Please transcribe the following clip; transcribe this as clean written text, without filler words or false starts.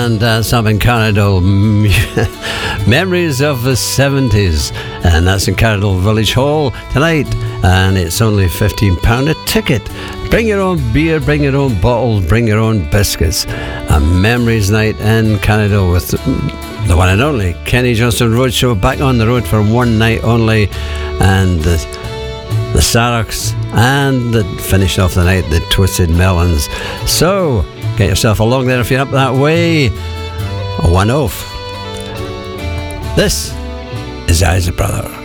and that's up in Carriddle. Memories of the 70s, and that's in Carriddle Village Hall tonight, and it's only £15 a ticket. Bring your own beer, bring your own bottles, bring your own biscuits. A Memories Night in Carriddle with the one and only Kenny Johnston Roadshow, back on the road for one night only, and the Saraks, and finished off the night the Twisted Melons. So get yourself along there if you're up that way. One off. This is Eyes of Brother.